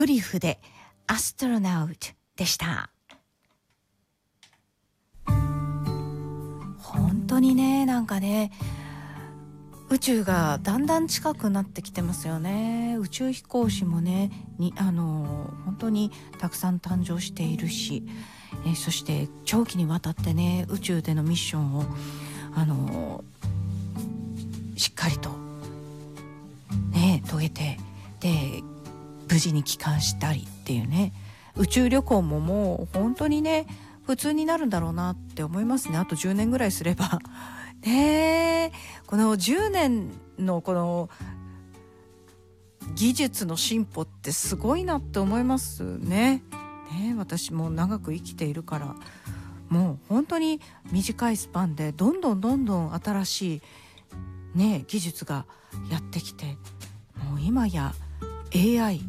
ドリフでアストロナウトでした。本当にね、なんかね、宇宙がだんだん近くなってきてますよね。宇宙飛行士もね本当にたくさん誕生しているし、そして長期にわたってね、宇宙でのミッションをしっかりとね遂げて、で無事に帰還したりっていうね、宇宙旅行ももう本当にね普通になるんだろうなって思いますね。あと10年ぐらいすればね、この10年のこの技術の進歩ってすごいなって思いますね。私も長く生きているから、もう本当に短いスパンでどんどん新しいね技術がやってきて、もう今や AI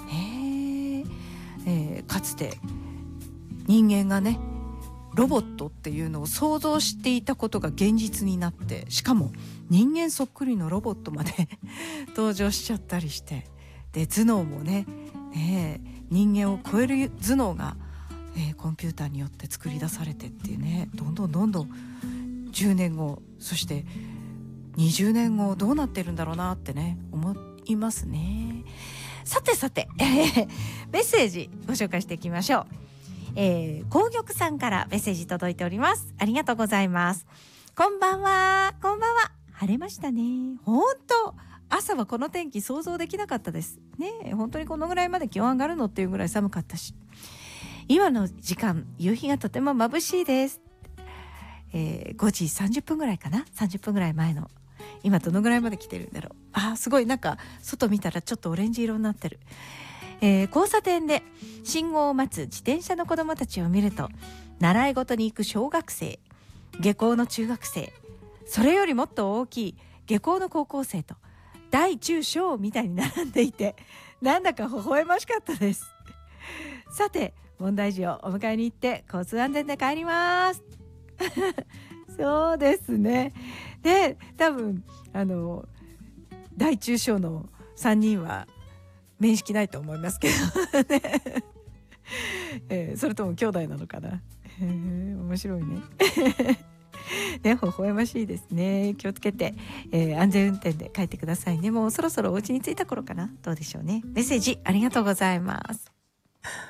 かつて人間がねロボットっていうのを想像していたことが現実になって、しかも人間そっくりのロボットまで登場しちゃったりして、で頭脳もね人間を超える頭脳が、コンピューターによって作り出されてっていうね、どんどん10年後、そして20年後どうなってるんだろうなってね思いますね。さてメッセージご紹介していきましょう。紅玉さんからメッセージ届いております。ありがとうございます。こんばんは。晴れましたね。本当朝はこの天気想像できなかったですね。本当にこのぐらいまで気温上がるのっていうぐらい寒かったし、今の時間夕日がとても眩しいです。5時30分ぐらいかな、30分ぐらい前の、今どのぐらいまで来てるんだろう。すごい、なんか外見たらちょっとオレンジ色になってる。交差点で信号を待つ自転車の子どもたちを見ると、習い事に行く小学生、下校の中学生、それよりもっと大きい下校の高校生と大中小みたいに並んでいて、なんだか微笑ましかったです。さて問題児をお迎えに行って交通安全で帰りますそうですね。で多分大中小の3人は面識ないと思いますけどねそれとも兄弟なのかな。面白いねね、微笑ましいですね。気をつけて、安全運転で帰ってくださいね。もうそろそろお家に着いた頃かな。どうでしょうね。メッセージありがとうございます。